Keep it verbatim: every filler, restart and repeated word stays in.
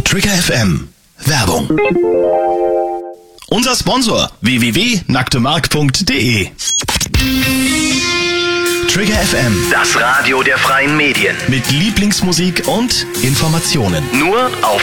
Trigger F M. Werbung. Unser Sponsor w w w punkt nacktemark punkt de. Trigger F M. Das Radio der freien Medien. Mit Lieblingsmusik und Informationen. Nur auf